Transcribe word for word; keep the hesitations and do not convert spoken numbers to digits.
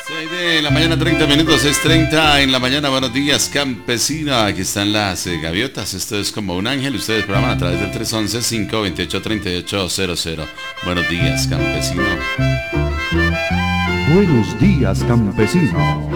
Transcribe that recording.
seis de la mañana, treinta minutos, seis treinta en la mañana. Buenos días, campesino. Aquí están las eh, gaviotas. Esto es como un ángel. Ustedes programan a través del tres once, cinco veintiocho, treinta y ocho cero cero. Buenos días, campesino. Buenos días, campesino.